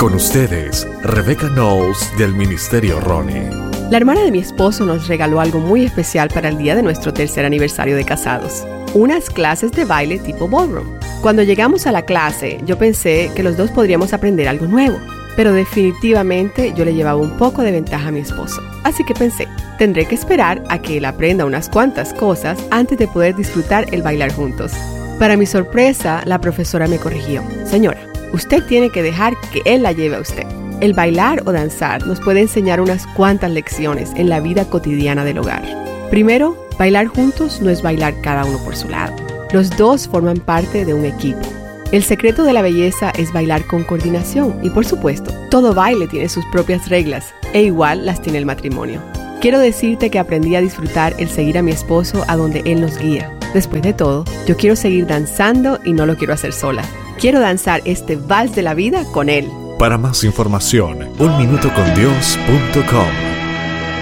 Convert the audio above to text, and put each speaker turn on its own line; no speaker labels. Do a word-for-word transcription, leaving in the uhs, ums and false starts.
Con ustedes, Rebecca Knowles del Ministerio Ronnie.
La hermana de mi esposo nos regaló algo muy especial para el día de nuestro tercer aniversario de casados. Unas clases de baile tipo ballroom. Cuando llegamos a la clase, yo pensé que los dos podríamos aprender algo nuevo. Pero definitivamente yo le llevaba un poco de ventaja a mi esposo. Así que pensé, tendré que esperar a que él aprenda unas cuantas cosas antes de poder disfrutar el bailar juntos. Para mi sorpresa, la profesora me corrigió. Señora, usted tiene que dejar que él la lleve a usted. El bailar o danzar nos puede enseñar unas cuantas lecciones en la vida cotidiana del hogar. Primero, bailar juntos no es bailar cada uno por su lado. Los dos forman parte de un equipo. El secreto de la belleza es bailar con coordinación y, por supuesto, todo baile tiene sus propias reglas e igual las tiene el matrimonio. Quiero decirte que aprendí a disfrutar el seguir a mi esposo a donde él nos guía. Después de todo, yo quiero seguir danzando y no lo quiero hacer sola. Quiero danzar este vals de la vida con él.
Para más información, un minuto con dios punto com.